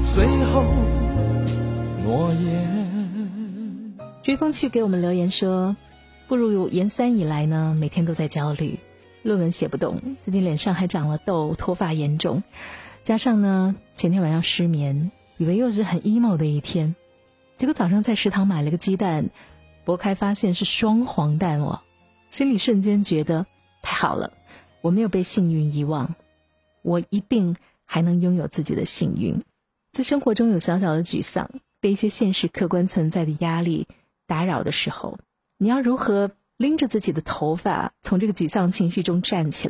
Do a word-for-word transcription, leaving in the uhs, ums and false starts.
最后诺言。 追风趣给我们留言说，步入研三以来呢，每天都在焦虑，论文写不动，最近脸上还长了痘，脱发严重，加上呢前天晚上失眠，以为又是很 emo 的一天，结果早上在食堂买了个鸡蛋，剥开发现是双黄蛋哦，心里瞬间觉得太好了，我没有被幸运遗忘，我一定还能拥有自己的幸运。在生活中有小小的沮丧，被一些现实客观存在的压力打扰的时候，你要如何拎着自己的头发从这个沮丧情绪中站起来？